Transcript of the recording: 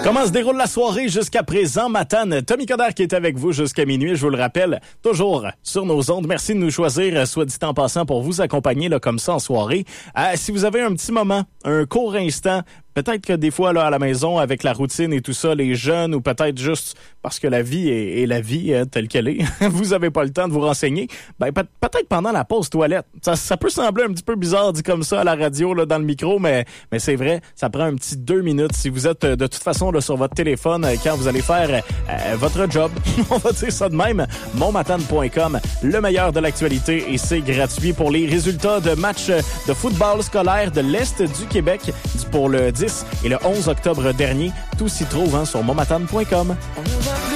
Comment se déroule la soirée jusqu'à présent, Matane? Tommy Coderre qui est avec vous jusqu'à minuit, je vous le rappelle, toujours sur nos ondes. Merci de nous choisir, soit dit en passant, pour vous accompagner là, comme ça en soirée. Si vous avez un petit moment, un court instant, peut-être que des fois, là, à la maison, avec la routine et tout ça, les jeunes, ou peut-être juste parce que la vie est la vie telle qu'elle est, vous avez pas le temps de vous renseigner, ben peut-être pendant la pause toilette. Ça peut sembler un petit peu bizarre dit comme ça à la radio, là, dans le micro, mais c'est vrai, ça prend un petit 2 minutes. Si vous êtes de toute façon là, sur votre téléphone quand vous allez faire votre job, on va dire ça de même, monmatane.com, le meilleur de l'actualité, et c'est gratuit pour les résultats de matchs de football scolaire de l'Est du Québec pour le 10 et le 11 octobre dernier. Tout s'y trouve sur monmatane.com.